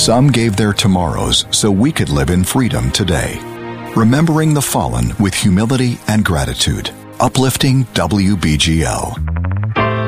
Some gave their tomorrows so we could live in freedom today. Remembering the fallen with humility and gratitude. Uplifting WBGL.